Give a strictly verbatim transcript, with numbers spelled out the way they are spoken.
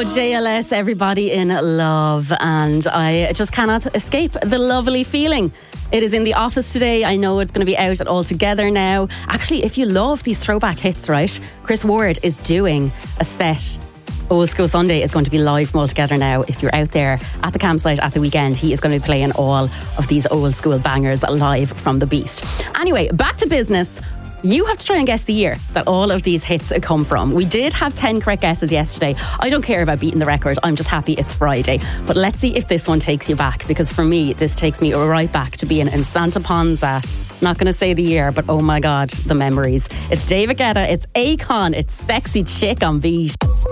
J L S, everybody in love, and I just cannot escape the lovely feeling. It is in the office today. I know it's going to be out at All Together now. Actually, if you love these throwback hits, right, Chris Ward is doing a set. Old School Sunday is going to be live from All Together now. If you're out there at the campsite at the weekend, he is going to be playing all of these old school bangers live from the Beast. Anyway, back to business. You have to try and guess the year that all of these hits come from. We did have ten correct guesses yesterday. I don't care about beating the record. I'm just happy it's Friday. But let's see if this one takes you back, because for me, this takes me right back to being in Santa Ponsa. Not going to say the year, but oh my God, the memories. It's David Guetta, it's Akon, it's Sexy Chick on Beat.